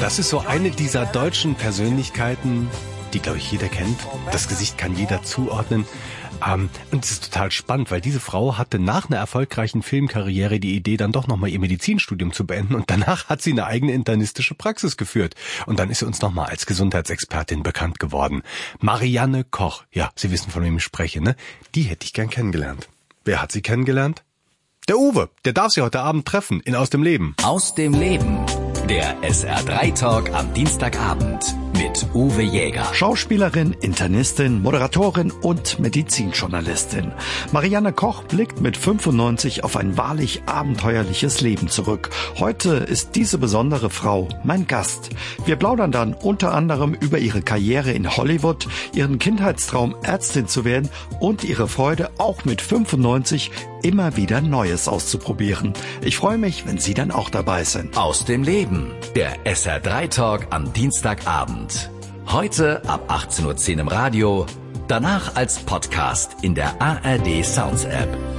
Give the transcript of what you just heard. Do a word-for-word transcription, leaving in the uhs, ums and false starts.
Das ist so eine dieser deutschen Persönlichkeiten, die, glaube ich, jeder kennt. Das Gesicht kann jeder zuordnen. Ähm, und es ist total spannend, weil diese Frau hatte nach einer erfolgreichen Filmkarriere die Idee, dann doch nochmal ihr Medizinstudium zu beenden. Und danach hat sie eine eigene internistische Praxis geführt. Und dann ist sie uns nochmal als Gesundheitsexpertin bekannt geworden. Marianne Koch. Ja, Sie wissen, von wem ich spreche, ne? Die hätte ich gern kennengelernt. Wer hat sie kennengelernt? Der Uwe. Der darf sie heute Abend treffen in Aus dem Leben. Aus dem Leben. Der S R drei Talk am Dienstagabend mit Uwe Jäger. Schauspielerin, Internistin, Moderatorin und Medizinjournalistin. Marianne Koch blickt mit fünfundneunzig auf ein wahrlich abenteuerliches Leben zurück. Heute ist diese besondere Frau mein Gast. Wir plaudern dann unter anderem über ihre Karriere in Hollywood, ihren Kindheitstraum Ärztin zu werden und ihre Freude, auch mit fünfundneunzig immer wieder Neues auszuprobieren. Ich freue mich, wenn Sie dann auch dabei sind. Aus dem Leben. Der S R drei Talk am Dienstagabend. Heute ab achtzehn Uhr zehn im Radio, danach als Podcast in der A R D Sounds App.